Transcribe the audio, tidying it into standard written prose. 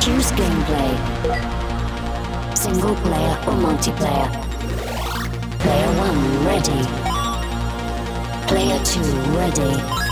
Choose gameplay. Single player or multiplayer. Player 1 ready. Player 2 ready.